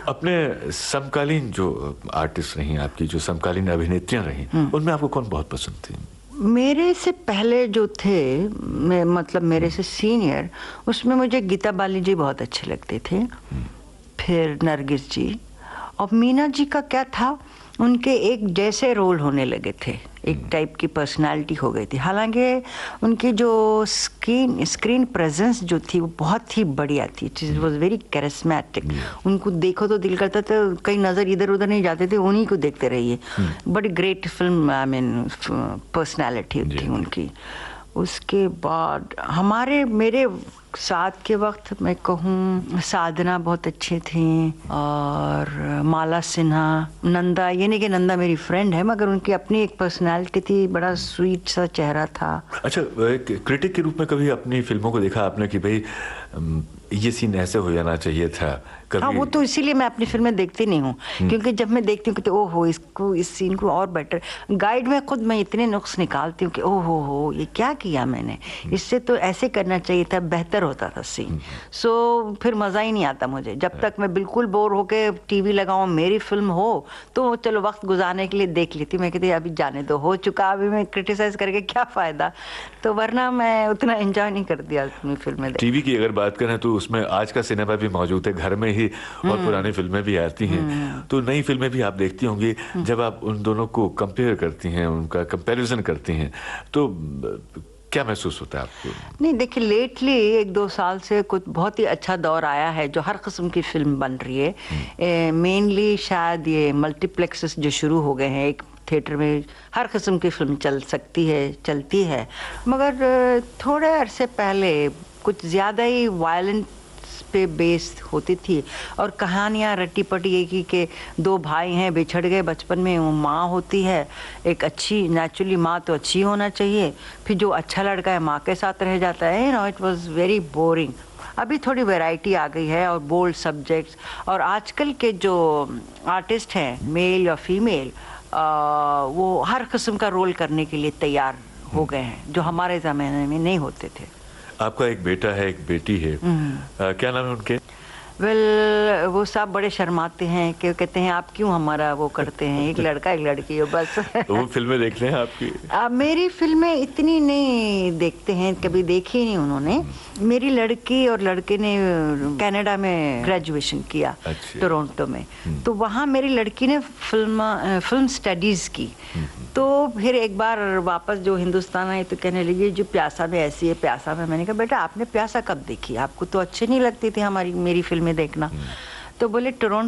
अपने समकालीन जो आर्टिस्ट रही आपकी, जो समकालीन अभिनेत्रियां रही, उनमें आपको कौन बहुत पसंद थी? मेरे से पहले जो थे, मतलब मेरे से सीनियर, उसमें मुझे गीता बाली जी बहुत अच्छे लगते थे, फिर नरगिस जी, और मीना जी का क्या था, उनके एक जैसे रोल होने लगे थे, एक टाइप की पर्सनालिटी हो गई थी। हालांकि उनकी जो स्क्रीन प्रेजेंस जो थी वो बहुत ही बढ़िया थी, इट वाज वेरी कैरिस्मेटिक। उनको देखो तो दिल करता था कहीं नज़र इधर उधर नहीं जाते थे, उन्हीं को देखते रहिए। बड़ी great film, I mean personality थी उनकी। उसके बाद मेरे साथ के वक्त मैं कहूँ साधना बहुत अच्छी थी, और माला सिन्हा, नंदा, ये नहीं कि नंदा मेरी फ्रेंड है, मगर उनकी अपनी एक पर्सनालिटी थी, बड़ा स्वीट सा चेहरा था। अच्छा, क्रिटिक के रूप में कभी अपनी फिल्मों को देखा आपने कि भाई ये सीन ऐसे हो जाना चाहिए था कभी? हाँ, वो तो इसीलिए मैं अपनी फिल्में देखती नहीं हूँ, क्योंकि जब मैं देखती हूँ कि ओहो इसको, इस सीन को और बेटर, गाइड में खुद मैं इतने नुक्स निकालती हूँ कि ओहो हो ये क्या किया मैंने, इससे तो ऐसे करना चाहिए था, बेहतर होता था सीन। सो फिर मज़ा ही नहीं आता मुझे, जब तक मैं बिल्कुल बोर होके टीवी लगाऊँ, मेरी फिल्म हो तो चलो वक्त गुजारने के लिए देख लेती हूँ। मैं कहती अभी जाने दो, हो चुका, अभी मैं क्रिटिसाइज करके क्या फ़ायदा, तो वरना मैं उतना एंजॉय नहीं करती अपनी फिल्में। टीवी की अगर बात करें तो उसमें आज का सिनेमा भी मौजूद है घर में ही, और पुरानी फिल्में भी आती हैं, तो नई फिल्में भी आप देखती होंगी। जब आप उन दोनों को कंपेयर करती हैं, उनका कंपैरिजन करती हैं, तो क्या महसूस होता है आपको? नहीं, देखिए लेटली 1-2 साल से कुछ बहुत ही अच्छा दौर आया है, जो हर किस्म की फिल्म बन रही है। मेनली शायद ये मल्टीप्लेक्सेस जो शुरू हो गए हैं, एक थिएटर में हर किस्म की फिल्म चल सकती है, चलती है, मगर थोड़े अरसे पहले कुछ ज़्यादा ही वायलेंस पे बेस्ड होती थी, और कहानियाँ रट्टी पटी एक ही के 2 भाई हैं, बिछड़ गए बचपन में, वो माँ होती है एक अच्छी, नेचुरली माँ तो अच्छी होना चाहिए, फिर जो अच्छा लड़का है माँ के साथ रह जाता है, इट वाज वेरी बोरिंग। अभी थोड़ी वैरायटी आ गई है, और बोल्ड सब्जेक्ट्स, और आजकल के जो आर्टिस्ट हैं, मेल या फीमेल, वो हर किस्म का रोल करने के लिए तैयार हो गए हैं, जो हमारे ज़माने में नहीं होते थे। आपका एक बेटा है, एक बेटी है, क्या नाम है उनके? वो सब बड़े शर्माते हैं कि कहते हैं आप क्यों हमारा वो करते हैं, एक लड़का एक लड़की है बस। तो वो फिल्में देखते हैं आपकी? मेरी फिल्में इतनी नहीं देखते हैं, कभी देखी नहीं उन्होंने। मेरी लड़की और लड़के ने कनाडा में ग्रेजुएशन किया, टोरंटो में, तो वहाँ मेरी लड़की ने फिल्म स्टडीज़ की। तो फिर एक बार वापस जो हिंदुस्तान आई तो कहने लगी जो प्यासा में ऐसी है, प्यासा में। मैंने कहा बेटा आपने प्यासा कब देखी, आपको तो अच्छी नहीं लगती थी मेरी फिल्में देखना। तो बोले टोरंटो